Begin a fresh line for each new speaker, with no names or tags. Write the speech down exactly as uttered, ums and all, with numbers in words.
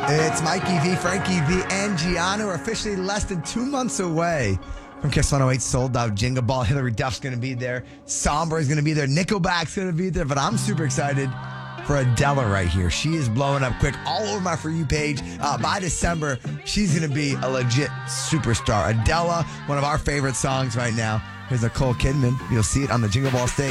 It's Mikey V, Frankie V, and Gianna. We're officially less than two months away from Kiss one oh eight Sold Out Jingle Ball. Hillary Duff's going to be there. Sombra is going to be there. Nickelback's going to be there. But I'm super excited for Adele right here. She is blowing up quick all over my For You page. Uh, by December, she's going to be a legit superstar. Adele, one of our favorite songs right now. Here's Nicole Kidman. You'll see it on the Jingle Ball stage.